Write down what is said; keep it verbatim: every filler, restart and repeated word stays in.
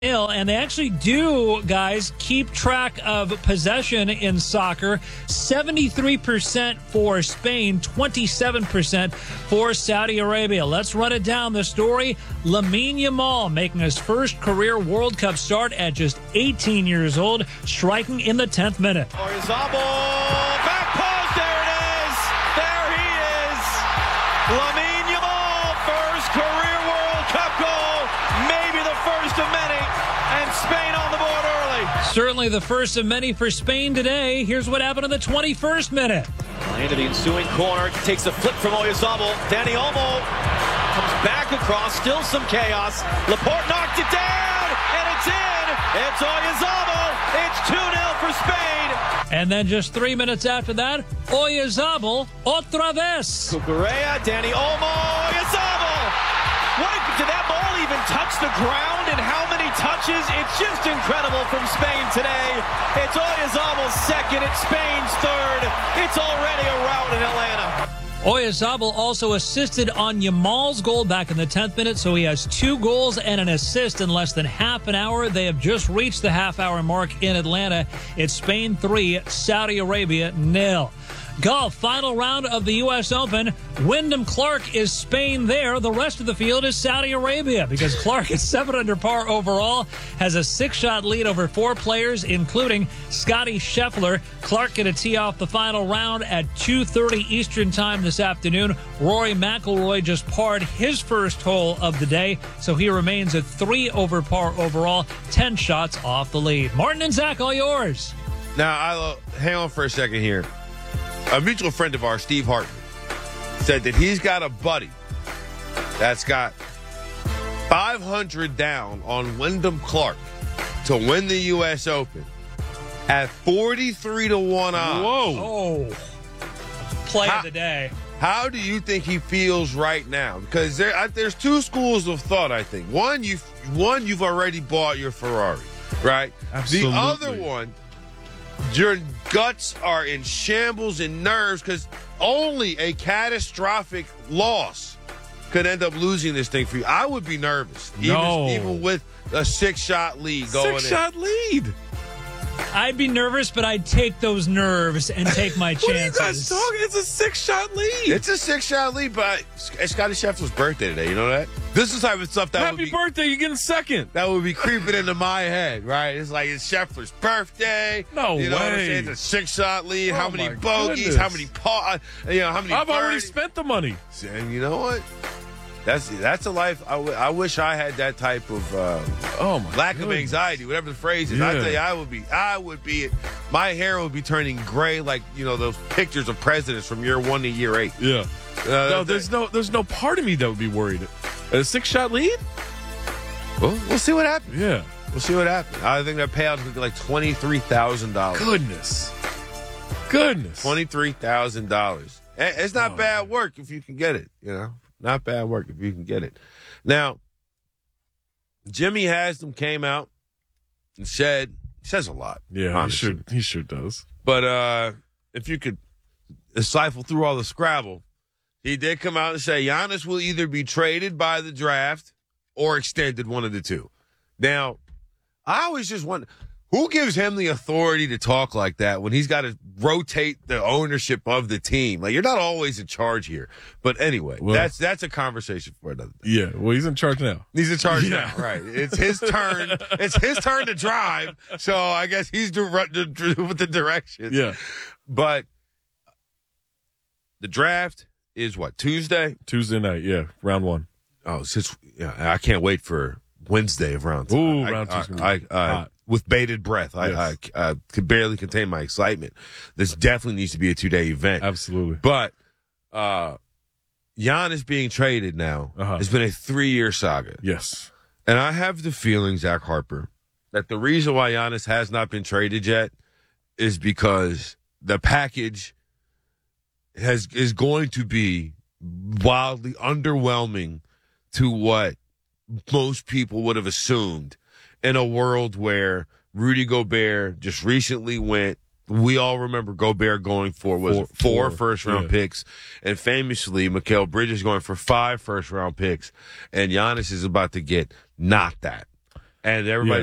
And they actually do, guys, keep track of possession in soccer. seventy-three percent for Spain, twenty-seven percent for Saudi Arabia. Let's run it down. The story, Lamine Yamal making his first career World Cup start at just eighteen years old, striking in the tenth minute. Oyarzabal, back post, there it is. There he is. Lamine Yamal, first career World Cup goal, maybe the first of many. And Spain on the board early. Certainly the first of many for Spain today. Here's what happened in the twenty-first minute. Into the ensuing corner, takes a flip from Oyarzabal. Dani Olmo comes back across, still some chaos. Laporte knocked it down, and it's in. It's Oyarzabal. It's two nil for Spain. And then just three minutes after that, Oyarzabal otra vez. Cucurella, Dani Olmo, Oyarzabal. What, did that ball even touch the ground, and how many touches? It's just incredible from Spain today. It's Oyarzabal's second, it's Spain's third. It's already a rout in Atlanta. Oyarzabal also assisted on Yamal's goal back in the tenth minute, so he has two goals and an assist in less than half an hour. They have just reached the half-hour mark in Atlanta. It's Spain three, Saudi Arabia nil. Golf, final round of the U S Open. Wyndham Clark is Spain there. The rest of the field is Saudi Arabia because Clark is seven under par overall, has a six-shot lead over four players, including Scotty Scheffler. Clark going to tee off the final round at two thirty Eastern time this afternoon. Rory McIlroy just parred his first hole of the day, so he remains at three over par overall, ten shots off the lead. Martin and Zach, all yours. Now, I'll, hang on for a second here. A mutual friend of ours, Steve Hartman, said that he's got a buddy that's got five hundred down on Wyndham Clark to win the U S Open at forty-three to one odds. Whoa. Oh. Play how, of the day. How do you think he feels right now? Because there, I, there's two schools of thought, I think. One, you've, one, you've already bought your Ferrari, right? Absolutely. The other one, your guts are in shambles and nerves because only a catastrophic loss could end up losing this thing for you. I would be nervous, no. even, even with a six-shot lead going Six-shot in. lead. I'd be nervous, but I'd take those nerves and take my chances. What are you guys talking? It's a six-shot lead. It's a six-shot lead, but it's Scotty Scheffler's birthday today. You know that? This is the type of stuff that Happy would be, birthday, you're getting second. That would be creeping into my head, right? It's like it's Scheffler's birthday. No you know way. What I'm saying? It's a six-shot lead. Oh, how many my bogeys? goodness. How many pa- You know how many? I've already birdies? spent the money. And you know what? That's that's a life. I, w- I wish I had that type of uh, Oh my lack goodness. of anxiety, whatever the phrase is. Yeah. I tell you, I would be. I would be. My hair would be turning gray, like you know those pictures of presidents from year one to year eight. Yeah. Uh, No, there's no, there's no part of me that would be worried. A six-shot lead? Well, we'll see what happens. Yeah. We'll see what happens. I think that payout is going to be like twenty-three thousand dollars. Goodness. Goodness. twenty-three thousand dollars. It's not Oh, bad man. work if you can get it, you know. Not bad work if you can get it. Now, Jimmy Haslam came out and said, says a lot. Yeah, honestly. he sure, he sure does. But uh, if you could decipher through all the Scrabble, he did come out and say Giannis will either be traded by the draft or extended, one of the two. Now, I always just wonder, who gives him the authority to talk like that when he's got to rotate the ownership of the team? Like, you're not always in charge here. But anyway, Well, that's that's a conversation for another day. Yeah, well, he's in charge now. He's in charge Yeah. now, right? It's his turn. It's his turn to drive. So I guess he's dir- with the directions. Yeah. But the draft is what, Tuesday? Tuesday night, yeah, round one. Oh, since yeah, I can't wait for Wednesday of round two. Ooh, I, round two's gonna I, be I, uh, hot. with bated breath, I, Yes. I, I could barely contain my excitement. This definitely needs to be a two-day event. Absolutely. But uh, Giannis being traded now Uh-huh. has been a three-year saga. Yes. And I have the feeling, Zach Harper, that the reason why Giannis has not been traded yet is because the package has is going to be wildly underwhelming to what most people would have assumed in a world where Rudy Gobert just recently went. We all remember Gobert going for was Four- four, four four, first round yeah. picks, and famously Mikal Bridges going for five first round picks, and Giannis is about to get not that. and everybody